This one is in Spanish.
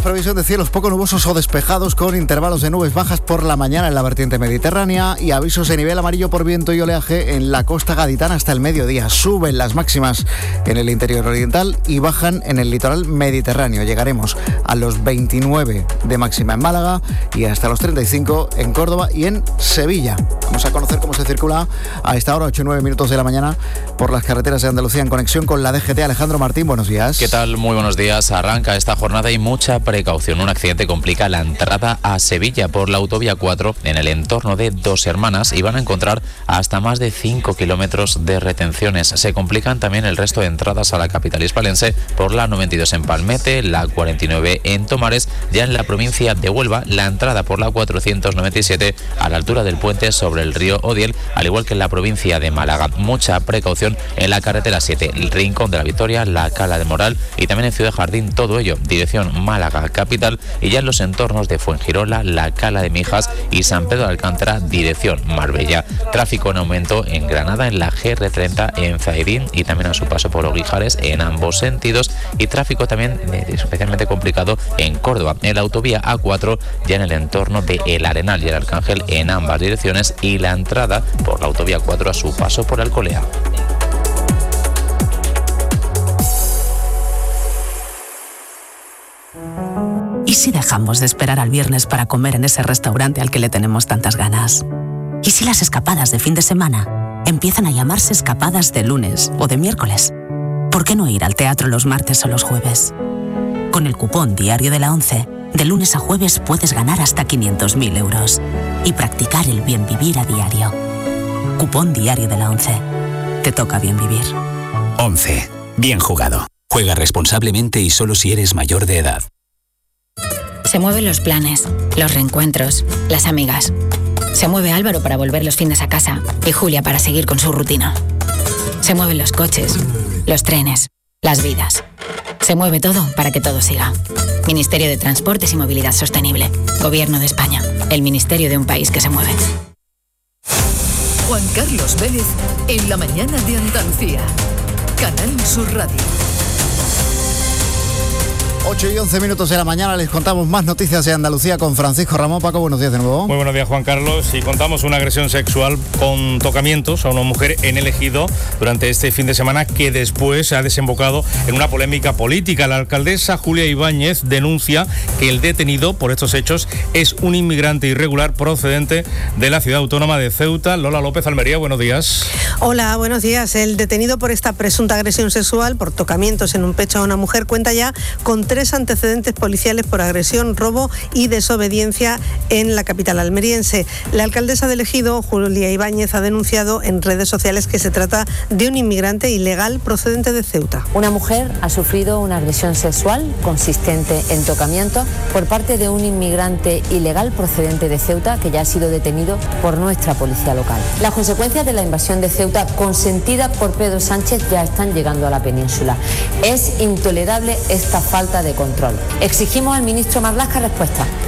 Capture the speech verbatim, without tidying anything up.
previsión de cielos poco nubosos o despejados con intervalos de nubes bajas por la mañana en la vertiente mediterránea y avisos de nivel amarillo por viento y oleaje en la costa gaditana hasta el mediodía. Suben las máximas en el interior oriental y bajan en el litoral mediterráneo. Llegaremos a los veintinueve de máxima en Málaga y hasta los treinta y cinco en Córdoba y en Sevilla. Vamos a conocer cómo se circula a esta hora, ocho y nueve minutos de la mañana, por las carreteras de Andalucía en conexión con la D G T. Alejandro Martín, buenos días. ¿Qué tal? Muy buenos días. Arranca esta jornada y mucha precaución. Un accidente complica la entrada a Sevilla por la autovía cuatro en el entorno de Dos Hermanas y van a encontrar hasta más de cinco kilómetros de retenciones. Se complican también el resto de entradas a la capital hispalense por la noventa y dos en Palmete, la cuarenta y nueve en Tomares. Ya en la provincia de Huelva, la entrada por la cuatrocientos noventa y siete a la altura del puente sobre el río Odiel, al igual que en la provincia de Málaga. Mucha precaución en la carretera siete, el Rincón de la Victoria, la Cala de Moral y también en Ciudad Jardín, todo ello dirección Málaga capital, y ya en los entornos de Fuengirola, la Cala de Mijas y San Pedro de Alcántara, dirección Marbella. Tráfico en aumento en Granada, en la G R treinta en Zaidín y también a su paso por Oguijares en ambos sentidos, y tráfico también especialmente complicado en Córdoba, en la autovía A cuatro, ya en el entorno de El Arenal y el Arcángel en ambas direcciones, y la entrada por la autovía cuatro a su paso por Alcolea. ¿Y si dejamos de esperar al viernes para comer en ese restaurante al que le tenemos tantas ganas? ¿Y si las escapadas de fin de semana empiezan a llamarse escapadas de lunes o de miércoles? ¿Por qué no ir al teatro los martes o los jueves? Con el cupón Diario de la ONCE, de lunes a jueves puedes ganar hasta quinientos mil euros y practicar el bien vivir a diario. Cupón Diario de la ONCE. Te toca bien vivir. ONCE. Bien jugado. Juega responsablemente y solo si eres mayor de edad. Se mueven los planes, los reencuentros, las amigas. Se mueve Álvaro para volver los fines a casa y Julia para seguir con su rutina. Se mueven los coches, los trenes, las vidas. Se mueve todo para que todo siga. Ministerio de Transportes y Movilidad Sostenible. Gobierno de España. El ministerio de un país que se mueve. Juan Carlos Vélez en la mañana de Andalucía. Canal Sur Radio. ocho y once minutos de la mañana, les contamos más noticias de Andalucía con Francisco Ramón. Paco, buenos días de nuevo. Muy buenos días, Juan Carlos. Y contamos una agresión sexual con tocamientos a una mujer en El Ejido durante este fin de semana, que después ha desembocado en una polémica política. La alcaldesa Julia Ibáñez denuncia que el detenido por estos hechos es un inmigrante irregular procedente de la ciudad autónoma de Ceuta. Lola López, Almería, buenos días. Hola, buenos días. El detenido por esta presunta agresión sexual por tocamientos en un pecho a una mujer cuenta ya con tres antecedentes policiales por agresión, robo y desobediencia en la capital almeriense. La alcaldesa del Ejido, Julia Ibáñez, ha denunciado en redes sociales que se trata de un inmigrante ilegal procedente de Ceuta. Una mujer ha sufrido una agresión sexual consistente en tocamiento por parte de un inmigrante ilegal procedente de Ceuta que ya ha sido detenido por nuestra policía local. Las consecuencias de la invasión de Ceuta consentida por Pedro Sánchez ya están llegando a la península. Es intolerable esta falta de control. Exigimos al ministro Marlaska respuesta.